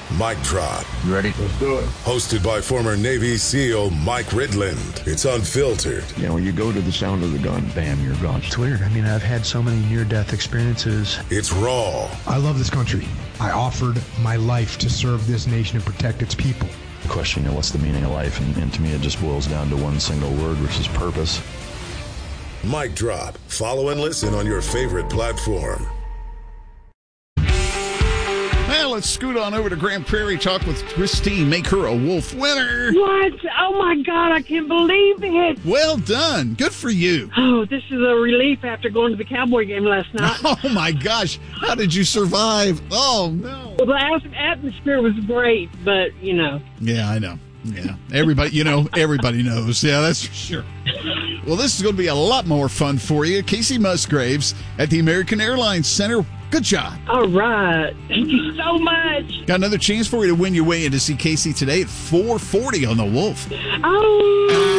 Mic Drop. You ready? Let's do it. Hosted by former Navy SEAL Mike Ridland. It's unfiltered. You know, when you go to the sound of the gun, bam, you're gone. It's weird. I mean, I've had so many near-death experiences. It's raw. I love this country. I offered my life to serve this nation and protect its people. The question, what's the meaning of life? And to me, it just boils down to one single word, which is purpose. Mic Drop. Follow and listen on your favorite platform. Well, let's scoot on over to Grand Prairie, talk with Christine, make her a Wolf winner. What? Oh, my God, I can't believe it. Well done. Good for you. Oh, this is a relief after going to the Cowboy game last night. Oh, my gosh. How did you survive? Oh, no. Well, the atmosphere was great, but, you know. Yeah, I know. Yeah. Everybody knows. Yeah, that's for sure. Well, this is going to be a lot more fun for you. Casey Musgraves at the American Airlines Center. Good job. All right. Thank you so much. Got another chance for you to win your way in to see Casey today at 4:40 on the Wolf. Oh.